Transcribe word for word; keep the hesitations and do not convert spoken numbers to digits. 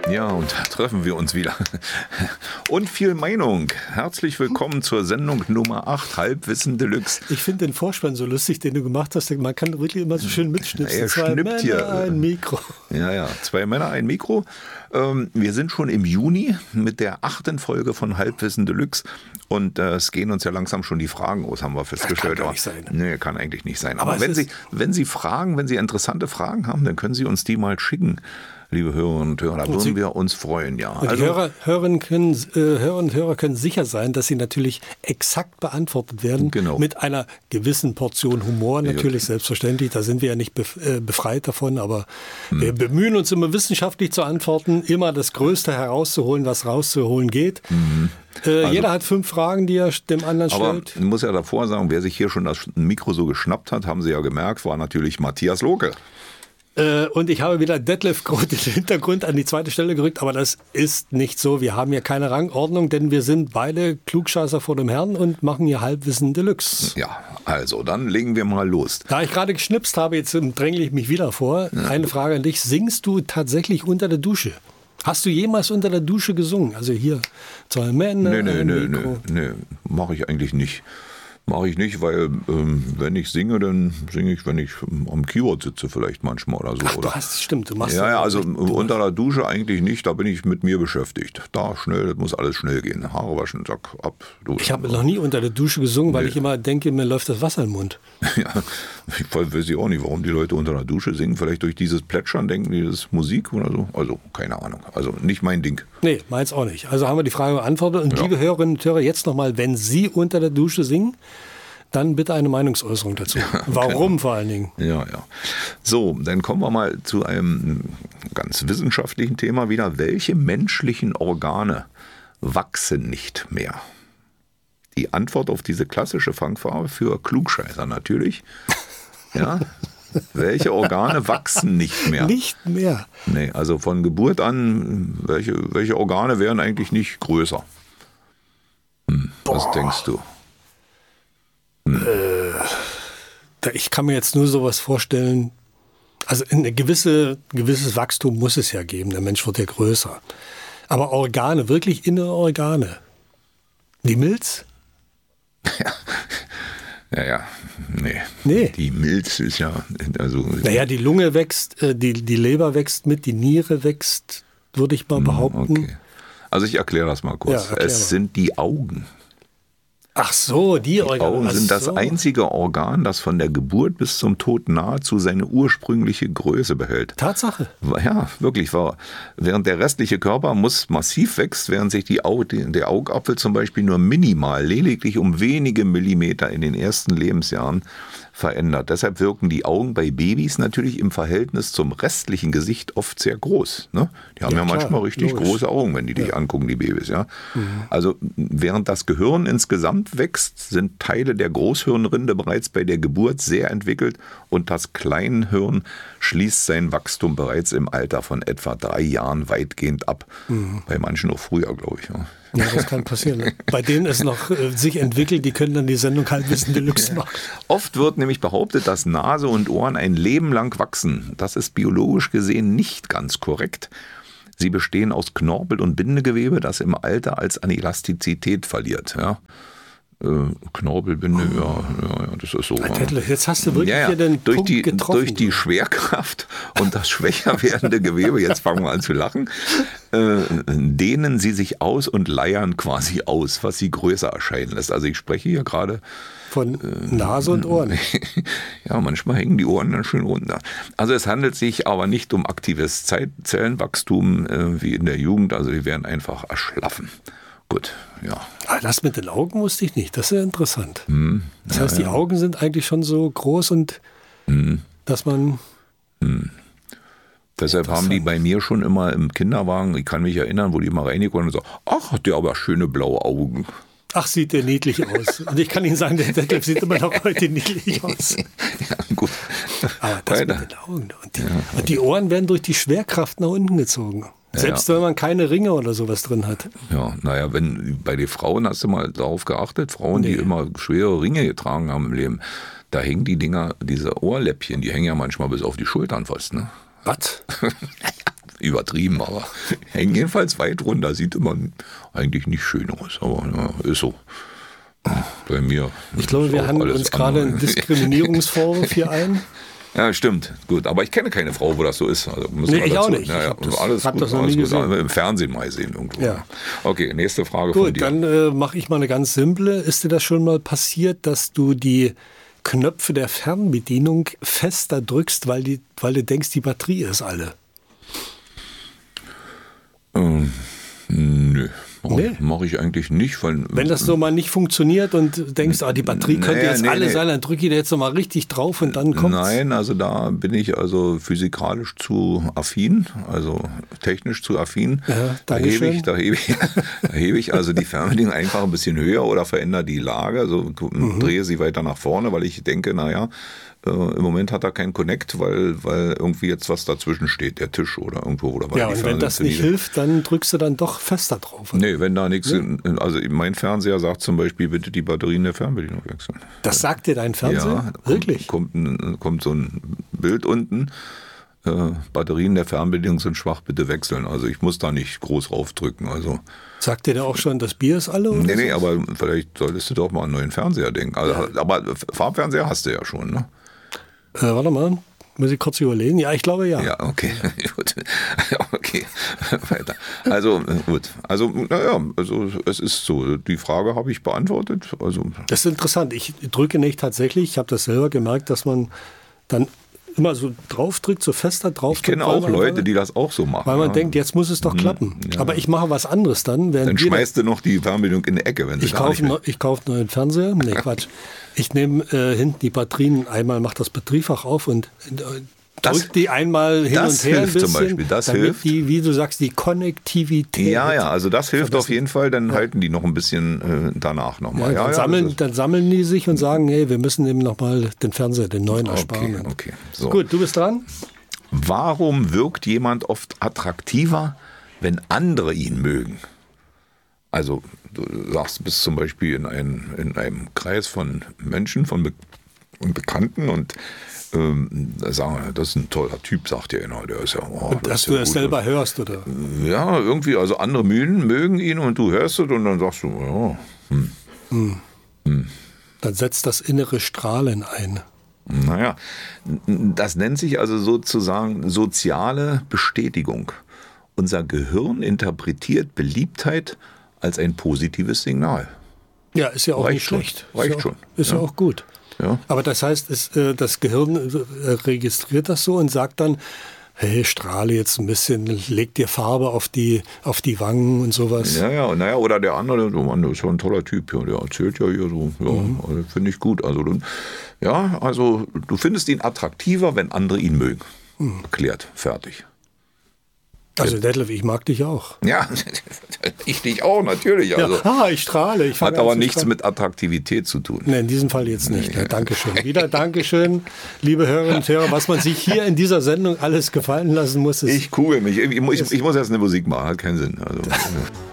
Ja, und da treffen wir uns wieder. Und viel Meinung. Herzlich willkommen zur Sendung Nummer acht, Halbwissen Deluxe. Ich finde den Vorspann so lustig, den du gemacht hast. Man kann wirklich immer so schön mitschnipsen. Er Zwei schnippt Männer, hier. ein Mikro. Ja, ja, zwei Männer, ein Mikro. Ähm, wir sind schon im Juni mit der achten Folge von Halbwissen Deluxe. Und äh, es gehen uns ja langsam schon die Fragen aus, haben wir festgestellt. Das kann gar nicht sein. Nee, kann eigentlich nicht sein. Aber, Aber wenn es Sie, wenn Sie Fragen, wenn Sie interessante Fragen haben, dann können Sie uns die mal schicken. Liebe Hörerinnen und Hörer, da würden Sie, wir uns freuen, ja. Und also, die Hörer, Hörerinnen können, äh, Hörer und Hörer können sicher sein, dass sie natürlich exakt beantwortet werden. Genau. Mit einer gewissen Portion Humor, natürlich, ja. Selbstverständlich. Da sind wir ja nicht bef- äh, befreit davon, aber hm. wir bemühen uns immer wissenschaftlich zu antworten, immer das Größte herauszuholen, was rauszuholen geht. Mhm. Äh, also, jeder hat fünf Fragen, die er dem anderen aber stellt. Ich muss ja davor sagen, wer sich hier schon das Mikro so geschnappt hat, haben Sie ja gemerkt, war natürlich Matthias Lohke. Und ich habe wieder Detlef Groth den Hintergrund an die zweite Stelle gerückt, aber das ist nicht so. Wir haben hier keine Rangordnung, denn wir sind beide Klugscheißer vor dem Herrn und machen hier Halbwissen Deluxe. Ja, also dann legen wir mal los. Da ich gerade geschnipst habe, jetzt drängle ich mich wieder vor. Ja. Eine Frage an dich. Singst du tatsächlich unter der Dusche? Hast du jemals unter der Dusche gesungen? Also hier zwei Männer, nee, nee, ein nee, Mikro. Nee, nee, mache ich eigentlich nicht. Mache ich nicht, weil ähm, wenn ich singe, dann singe ich, wenn ich am Keyboard sitze vielleicht manchmal oder so. Ach, oder? du hast, stimmt, du machst ja, ja, also du unter der Dusche eigentlich nicht, da bin ich mit mir beschäftigt. Da schnell, das muss alles schnell gehen. Haare waschen, zack, ab. Duschen. Ich habe noch nie unter der Dusche gesungen, weil nee. ich immer denke, mir läuft das Wasser im Mund. Ja, ich weiß ich auch nicht, warum die Leute unter der Dusche singen. Vielleicht durch dieses Plätschern denken die, das ist Musik oder so. Also, keine Ahnung. Also nicht mein Ding. Nee, meins auch nicht. Also haben wir die Frage beantwortet. Und ja. liebe Hörerinnen und Hörer, jetzt nochmal, wenn Sie unter der Dusche singen, dann bitte eine Meinungsäußerung dazu. Warum genau. vor allen Dingen? Ja, ja. So, dann kommen wir mal zu einem ganz wissenschaftlichen Thema wieder. Welche menschlichen Organe wachsen nicht mehr? Die Antwort auf diese klassische Fangfrage für Klugscheißer natürlich. Ja. Welche Organe wachsen nicht mehr? Nicht mehr? Nee, also von Geburt an, welche, welche Organe werden eigentlich nicht größer? Hm, was denkst du? Hm. Äh, ich kann mir jetzt nur sowas vorstellen, also ein gewisse, gewisses Wachstum muss es ja geben, der Mensch wird ja größer. Aber Organe, wirklich innere Organe. Die Milz? Ja, ja, ja. Nee. nee. Die Milz ist ja... Also naja, die Lunge wächst, die, die Leber wächst mit, die Niere wächst, würde ich mal behaupten. Okay. Also ich erkläre das mal kurz. Ja, es mal. sind die Augen. Ach so, die Organe. Die Augen sind das so. einzige Organ, das von der Geburt bis zum Tod nahezu seine ursprüngliche Größe behält. Tatsache. Ja, wirklich wahr. Während der restliche Körper muss massiv wächst, während sich die Au- der Augapfel zum Beispiel nur minimal, lediglich um wenige Millimeter in den ersten Lebensjahren verändert. Deshalb wirken die Augen bei Babys natürlich im Verhältnis zum restlichen Gesicht oft sehr groß. Ne? Die haben ja, ja manchmal richtig logisch. große Augen, wenn die dich ja. angucken, die Babys. Ja? Mhm. Also während das Gehirn insgesamt wächst, sind Teile der Großhirnrinde bereits bei der Geburt sehr entwickelt und das Kleinhirn schließt sein Wachstum bereits im Alter von etwa drei Jahren weitgehend ab. Mhm. Bei manchen auch früher, glaube ich. Ja. Ja, das kann passieren. Ne? Bei denen es noch äh, sich entwickelt, die können dann die Sendung Halbwissen Deluxe machen. Oft wird nämlich behauptet, dass Nase und Ohren ein Leben lang wachsen. Das ist biologisch gesehen nicht ganz korrekt. Sie bestehen aus Knorpel und Bindegewebe, das im Alter als an Elastizität verliert. Ja. Knorpelbinde, oh. ja, ja, das ist so. Jetzt hast du wirklich ja, ja. hier den durch Punkt die, getroffen. Durch die Schwerkraft und das schwächer werdende Gewebe, jetzt fangen wir an zu lachen, äh, dehnen sie sich aus und leiern quasi aus, was sie größer erscheinen lässt. Also ich spreche hier gerade von äh, Nase und Ohren. Ja, manchmal hängen die Ohren dann schön runter. Also es handelt sich aber nicht um aktives Zellenwachstum äh, wie in der Jugend, also die werden einfach erschlaffen. Gut, ja. Ah, das mit den Augen wusste ich nicht. Das ist ja interessant. Hm, das ja, heißt, die ja. Augen sind eigentlich schon so groß und hm. dass man... Hm. Deshalb haben die bei mir schon immer im Kinderwagen, ich kann mich erinnern, wo die mal reingekommen und so, ach, hat der aber schöne blaue Augen. Ach, sieht der niedlich aus. Und ich kann Ihnen sagen, der Detlef sieht immer noch heute niedlich aus. Ja, gut. Aber das Weiter. mit den Augen. Und die, ja. und die Ohren werden durch die Schwerkraft nach unten gezogen. Selbst ja. wenn man keine Ringe oder sowas drin hat. Ja, naja, wenn bei den Frauen hast du mal darauf geachtet, Frauen, nee. die immer schwere Ringe getragen haben im Leben, da hängen die Dinger, diese Ohrläppchen, die hängen ja manchmal bis auf die Schultern fast, ne? Was? Über übertrieben, aber hängen jedenfalls weit runter. Sieht immer eigentlich nicht schön aus, aber ja, ist so. Bei mir. Ich glaube, wir handeln uns gerade einen Diskriminierungsvorwurf hier ein. Ja, stimmt. Gut, aber ich kenne keine Frau, wo das so ist. Also nee, ich dazu. auch nicht. Ja, ja, das, alles hab gut, das noch alles nie gut. gesehen. Im Fernsehen mal sehen irgendwo. Ja. Okay, nächste Frage gut, von dir. Dann äh, mache ich mal eine ganz simple. Ist dir das schon mal passiert, dass du die Knöpfe der Fernbedienung fester drückst, weil, die, weil du denkst, die Batterie ist alle? Ähm, nö. Mache nee. ich, mach ich eigentlich nicht. Weil, Wenn das so mal nicht funktioniert und denkst, ah, die Batterie könnte nee, jetzt nee, alle nee. sein, dann drücke ich da jetzt noch mal richtig drauf und dann kommt's. Nein, also da bin ich also physikalisch zu affin, also technisch zu affin. Ja, da hebe ich, da hebe ich, da hebe ich also die Fernbedienung einfach ein bisschen höher oder verändere die Lage, also mhm. drehe sie weiter nach vorne, weil ich denke, naja, äh, im Moment hat er keinen Connect, weil, weil irgendwie jetzt was dazwischen steht, der Tisch oder irgendwo. Oder ja, und wenn das nicht hilft, dann drückst du dann doch fester drauf. Oder? Nee, wenn da nichts, ja. also mein Fernseher sagt zum Beispiel, bitte die Batterien der Fernbedienung wechseln. Das sagt dir dein Fernseher? Ja, wirklich? Kommt, kommt, kommt so ein Bild unten, äh, Batterien der Fernbedienung sind schwach, bitte wechseln. Also ich muss da nicht groß raufdrücken. Also sagt dir der auch schon, das Bier ist alle? Oder nee, nee, so? aber vielleicht solltest du doch mal einen neuen Fernseher denken. Also, ja. Aber Farbfernseher hast du ja schon, ne? Äh, warte mal, muss ich kurz überlegen? Ja, ich glaube ja. Ja, okay, gut. Okay, weiter. Also gut, also naja, also es ist so, die Frage habe ich beantwortet. Also das ist interessant, ich drücke nicht tatsächlich, ich habe das selber gemerkt, dass man dann immer so draufdrückt, so fester drauf. Ich kenne auch Leute, die das auch so machen. Weil man ja. denkt, jetzt muss es doch klappen. Ja. Aber ich mache was anderes dann. Dann schmeißt du noch die Fernbedienung in die Ecke, wenn sie ich kaufe ne, Ich kaufe einen neuen Fernseher. Nee, Quatsch. Ich nehme äh, hinten die Batterien, einmal mache das Batteriefach auf und äh, drück die einmal hin und her ein bisschen, zum Beispiel, das damit hilft. die, wie du sagst, die Konnektivität. Ja, ja, also das hilft auf jeden Fall, dann ja. halten die noch ein bisschen äh, danach nochmal. Ja, dann, ja, sammeln, ja, dann sammeln die sich und sagen, hey, wir müssen eben nochmal den Fernseher, den neuen okay, ersparen. Okay, so. Gut, du bist dran. Warum wirkt jemand oft attraktiver, wenn andere ihn mögen? Also du sagst, du bist zum Beispiel in einem, in einem Kreis von Menschen, von Be- und Bekannten und ähm, sagen, das ist ein toller Typ, sagt der einer, der ist ja. Oh, und dass ist du ja das gut. selber hörst, oder? Ja, irgendwie, also andere mögen, mögen ihn und du hörst es und dann sagst du, ja. Hm. Hm. Hm. Dann setzt das innere Strahlen ein. Naja, das nennt sich also sozusagen soziale Bestätigung. Unser Gehirn interpretiert Beliebtheit als ein positives Signal. Ja, ist ja auch Reicht nicht schon. schlecht. Reicht ist schon. Auch, ist ja. ja auch gut. Ja. Aber das heißt, es, das Gehirn registriert das so und sagt dann, hey, strahle jetzt ein bisschen, leg dir Farbe auf die, auf die Wangen und sowas. Ja, ja, naja, oder der andere, oh Mann, das ist ja ein toller Typ, ja, der erzählt ja hier so, ja, mhm. also, finde ich gut. Also, ja, also du findest ihn attraktiver, wenn andere ihn mögen. Mhm. Erklärt, fertig. Also Detlef, ich mag dich auch. Ja, ich dich auch, natürlich. Also, ja, ah, ich strahle. Ich hat aber nichts mit Attraktivität zu tun. Nee, in diesem Fall jetzt nicht. Ja, Dankeschön. Wieder Dankeschön, liebe Hörerinnen und Hörer. Was man sich hier in dieser Sendung alles gefallen lassen muss. Ist ich kugel mich. Ich, ich, ich muss jetzt eine Musik machen, hat keinen Sinn. Also.